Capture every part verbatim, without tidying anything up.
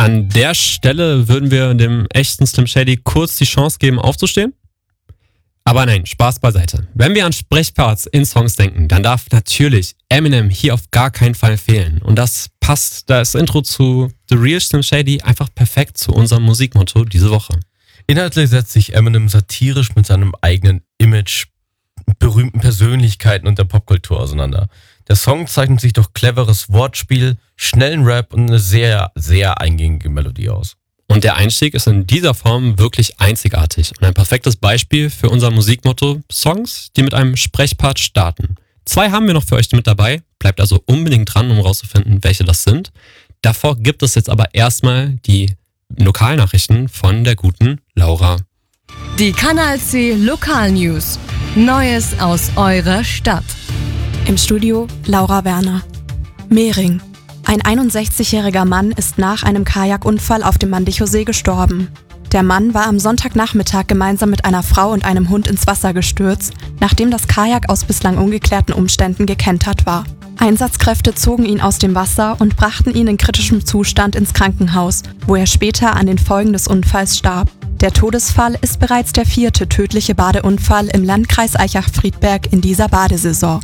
An der Stelle würden wir dem echten Slim Shady kurz die Chance geben, aufzustehen. Aber nein, Spaß beiseite. Wenn wir an Sprechparts in Songs denken, dann darf natürlich Eminem hier auf gar keinen Fall fehlen. Und das passt, das Intro zu The Real Slim Shady einfach perfekt zu unserem Musikmotto diese Woche. Inhaltlich setzt sich Eminem satirisch mit seinem eigenen Image, berühmten Persönlichkeiten und der Popkultur auseinander. Der Song zeichnet sich durch cleveres Wortspiel, schnellen Rap und eine sehr, sehr eingängige Melodie aus. Und der Einstieg ist in dieser Form wirklich einzigartig und ein perfektes Beispiel für unser Musikmotto Songs, die mit einem Sprechpart starten. Zwei haben wir noch für euch mit dabei, bleibt also unbedingt dran, um rauszufinden, welche das sind. Davor gibt es jetzt aber erstmal die Lokalnachrichten von der guten Laura. Die Kanal C Lokalnews. Neues aus eurer Stadt. Im Studio Laura Werner. Mehring. Ein einundsechzigjähriger Mann ist nach einem Kajakunfall auf dem Mandichosee gestorben. Der Mann war am Sonntagnachmittag gemeinsam mit einer Frau und einem Hund ins Wasser gestürzt, nachdem das Kajak aus bislang ungeklärten Umständen gekentert war. Einsatzkräfte zogen ihn aus dem Wasser und brachten ihn in kritischem Zustand ins Krankenhaus, wo er später an den Folgen des Unfalls starb. Der Todesfall ist bereits der vierte tödliche Badeunfall im Landkreis Aichach-Friedberg in dieser Badesaison.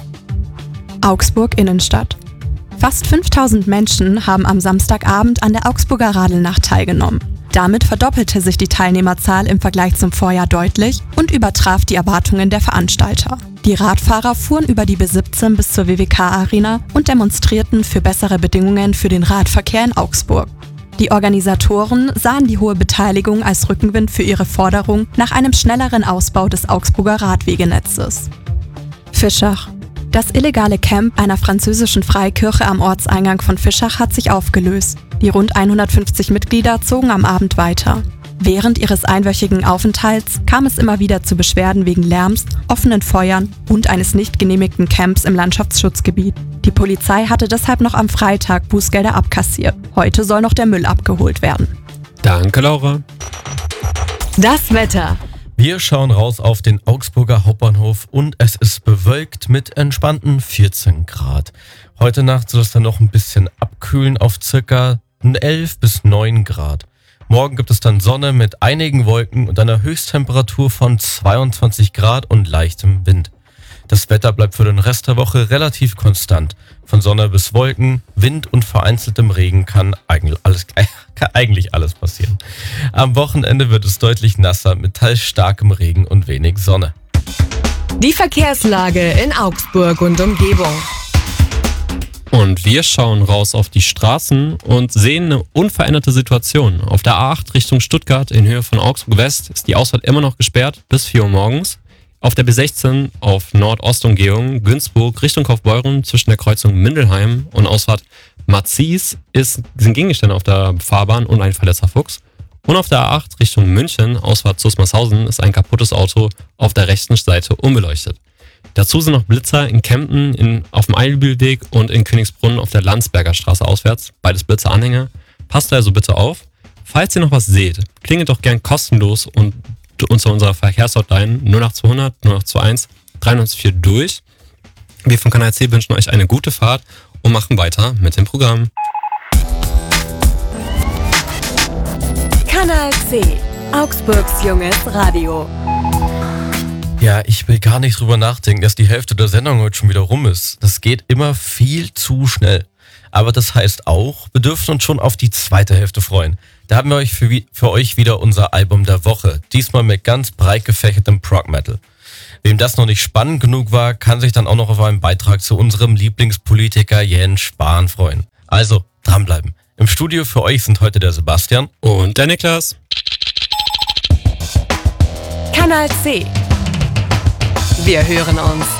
Augsburg Innenstadt. Fast fünftausend Menschen haben am Samstagabend an der Augsburger Radelnacht teilgenommen. Damit verdoppelte sich die Teilnehmerzahl im Vergleich zum Vorjahr deutlich und übertraf die Erwartungen der Veranstalter. Die Radfahrer fuhren über die B siebzehn bis zur W W K-Arena und demonstrierten für bessere Bedingungen für den Radverkehr in Augsburg. Die Organisatoren sahen die hohe Beteiligung als Rückenwind für ihre Forderung nach einem schnelleren Ausbau des Augsburger Radwegenetzes. Fischach. Das illegale Camp einer französischen Freikirche am Ortseingang von Fischach hat sich aufgelöst. Die rund hundertfünfzig Mitglieder zogen am Abend weiter. Während ihres einwöchigen Aufenthalts kam es immer wieder zu Beschwerden wegen Lärms, offenen Feuern und eines nicht genehmigten Camps im Landschaftsschutzgebiet. Die Polizei hatte deshalb noch am Freitag Bußgelder abkassiert. Heute soll noch der Müll abgeholt werden. Danke, Laura. Das Wetter. Wir schauen raus auf den Augsburger Hauptbahnhof und es ist bewölkt mit entspannten vierzehn Grad. Heute Nacht soll es dann noch ein bisschen abkühlen auf circa elf bis neun Grad. Morgen gibt es dann Sonne mit einigen Wolken und einer Höchsttemperatur von zweiundzwanzig Grad und leichtem Wind. Das Wetter bleibt für den Rest der Woche relativ konstant. Von Sonne bis Wolken, Wind und vereinzeltem Regen kann eigentlich alles, kann eigentlich alles passieren. Am Wochenende wird es deutlich nasser mit teils starkem Regen und wenig Sonne. Die Verkehrslage in Augsburg und Umgebung. Und wir schauen raus auf die Straßen und sehen eine unveränderte Situation. Auf der A acht Richtung Stuttgart in Höhe von Augsburg West ist die Ausfahrt immer noch gesperrt bis vier Uhr morgens. Auf der B sechzehn auf Nordostumgehung Günzburg Richtung Kaufbeuren zwischen der Kreuzung Mindelheim und Ausfahrt Marzis ist, sind Gegenstände auf der Fahrbahn und ein verletzter Fuchs. Und auf der A acht Richtung München, Ausfahrt Zusmarshausen, ist ein kaputtes Auto auf der rechten Seite unbeleuchtet. Dazu sind noch Blitzer in Kempten in, auf dem Eilbühlweg und in Königsbrunn auf der Landsberger Straße auswärts. Beides Blitzeranhänger. Passt also bitte auf. Falls ihr noch was seht, klingelt doch gern kostenlos und unter unserer Verkehrshotline null acht zweihundert null acht einundzwanzig drei neun vier durch. Wir von Kanal C wünschen euch eine gute Fahrt und machen weiter mit dem Programm. Kanal C, Augsburgs junges Radio. Ja, ich will gar nicht drüber nachdenken, dass die Hälfte der Sendung heute schon wieder rum ist. Das geht immer viel zu schnell. Aber das heißt auch, wir dürfen uns schon auf die zweite Hälfte freuen. Da haben wir euch für, für euch wieder unser Album der Woche. Diesmal mit ganz breit gefächertem Prog Metal. Wem das noch nicht spannend genug war, kann sich dann auch noch auf einen Beitrag zu unserem Lieblingspolitiker Jens Spahn freuen. Also, dranbleiben. Im Studio für euch sind heute der Sebastian und der Niklas. Kanal C. Wir hören uns.